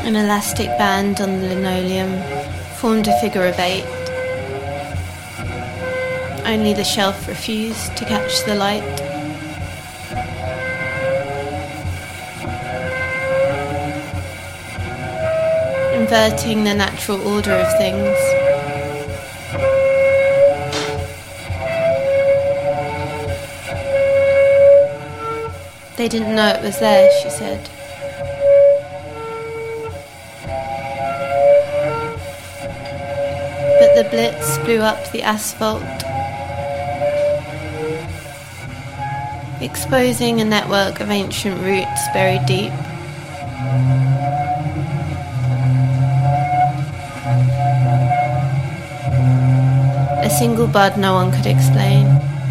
An elastic band on the linoleum formed a figure of 8. Only the shelf refused to catch the light. Inverting the natural order of things. They didn't know it was there, she said. But the blitz blew up the asphalt, exposing a network of ancient roots buried deep. A single bud no one could explain.